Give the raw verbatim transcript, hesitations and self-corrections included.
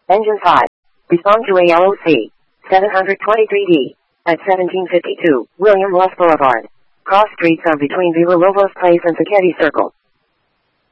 Engine five. Respond to A L O C. seven twenty-three D. At seventeen fifty-two, William Ross Boulevard. Cross streets are between Villalobos Place and Sacchetti Circle.